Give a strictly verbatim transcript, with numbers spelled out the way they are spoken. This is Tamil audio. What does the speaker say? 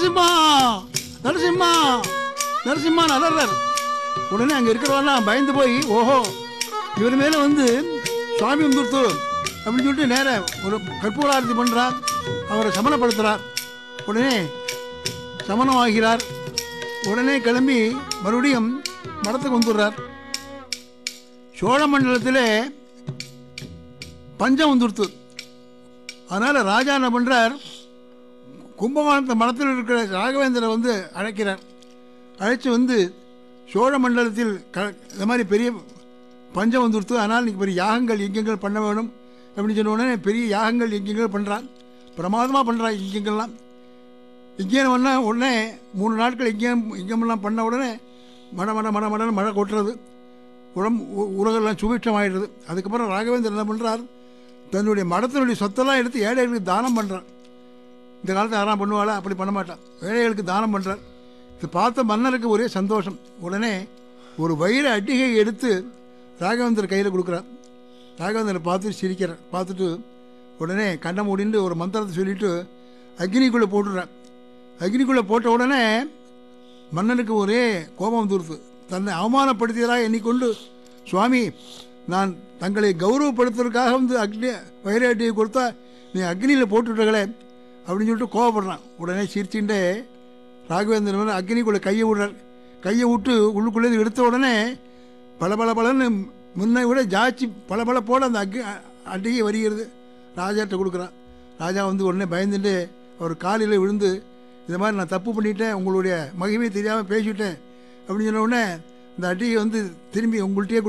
நரசிம்மா நரசிம்மா நரசிம்மா நலர்றார். உடனே அங்கே இருக்கிறவெல்லாம் பயந்து போய், ஓஹோ இவர் மேலே வந்து சுவாமி வந்துருத்து அப்படின்னு சொல்லிட்டு நேர ஒரு கற்பூராரத்தி பண்ணுறார். அவரை சமணப்படுத்துகிறார். உடனே சமணமாகிறார். உடனே கிளம்பி மறுபடியும் மடத்துக்கு வந்துடுறார். சோழ மண்டலத்தில் பஞ்சம் வந்துடுத்து. அதனால் ராஜா என்ன பண்ணுறார், கும்பகோணத்து மடத்தில் இருக்கிற ராகவேந்திரரை வந்து அழைக்கிறார். அழைச்சி வந்து சோழ மண்டலத்தில் க இந்த மாதிரி பெரிய பஞ்சம் வந்துடுத்து, அதனால் இன்றைக்கி பெரிய யாகங்கள் யஜ்யங்கள் பண்ண வேணும் அப்படின்னு சொன்ன உடனே பெரிய யாகங்கள் யஜ்யங்கள் பண்ணுறான். பிரமாதமாக பண்ணுறான் யஜ்யங்கள்லாம். யஜ்யம் பண்ண உடனே மூணு நாட்கள் யஜ்யம் யஜ்யமெல்லாம் பண்ண உடனே மட மட மட மடன்னு மழை கொட்டுறது, உடம்பு உலகெல்லாம் சுபிட்சம் ஆகிடுறது. அதுக்கப்புறம் ராகவேந்திரன் என்ன பண்ணுறார், தன்னுடைய மடத்தினுடைய சொத்தெல்லாம் எடுத்து ஏழைகளுக்கு தானம் பண்ணுறார். இந்த காலத்தில் யாராம் பண்ணுவாளா? அப்படி பண்ண மாட்டான். ஏழைகளுக்கு தானம் பண்ணுறார். இது பார்த்த மன்னருக்கு ஒரே சந்தோஷம். உடனே ஒரு வைர அட்டிகை எடுத்து ராகவேந்தர் கையில் கொடுக்குறார். ராகவேந்தரை பார்த்துட்டு சிரிக்கிறார். பார்த்துட்டு உடனே கண்ணை மூடிண்டு ஒரு மந்திரத்தை சொல்லிவிட்டு அக்னிக்குள்ளே போட்டுடுறார். அக்னிக்குள்ளே போட்ட உடனே மன்னனுக்கு ஒரே கோபம் வந்துடுது. தன்னை அவமானப்படுத்தியதாக எண்ணிக்கொண்டு, சுவாமி நான் தங்களை கௌரவப்படுத்துறதுக்காக வந்து அக்னி வைர அட்டியை கொடுத்தா நீ அக்னியில் போட்டுவிட்டங்களே அப்படின்னு சொல்லிட்டு கோவப்படுறான். உடனே சிரிச்சுட்டே ராகவேந்திரன் அக்னிக்குள்ளே கையை விடுறார். கையை விட்டு உள்ளுக்குள்ளே எடுத்த உடனே பல பல பலன்னு முன்னை விட ஜாச்சி பல பல போட அந்த அக்னி அட்டிகை வருகிறது. ராஜாட்ட கொடுக்குறான். ராஜா வந்து உடனே பயந்துட்டு அவர் காலில் விழுந்து, இந்த மாதிரி நான் தப்பு பண்ணிட்டேன், உங்களுடைய மகிமை தெரியாமல் பேசிவிட்டேன் அப்படின்னு சொன்ன உடனே அந்த அட்டிகை வந்து திரும்பி உங்கள்கிட்டயே